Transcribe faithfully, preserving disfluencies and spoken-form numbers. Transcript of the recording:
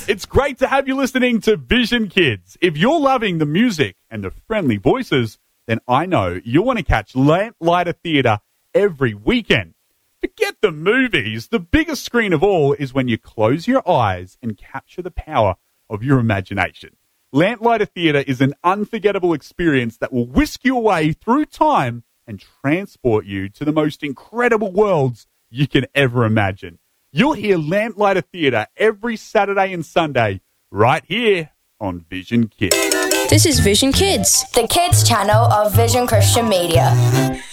It's great to have you listening to Vision Kids. If you're loving the music and the friendly voices, then I know you'll want to catch Lamplighter Theatre every weekend. Forget the movies. The biggest screen of all is when you close your eyes and capture the power of your imagination. Lamplighter Theatre is an unforgettable experience that will whisk you away through time and transport you to the most incredible worlds you can ever imagine. You'll hear Lamplighter Theatre every Saturday and Sunday right here on Vision Kids. This is Vision Kids, the kids channel of Vision Christian Media.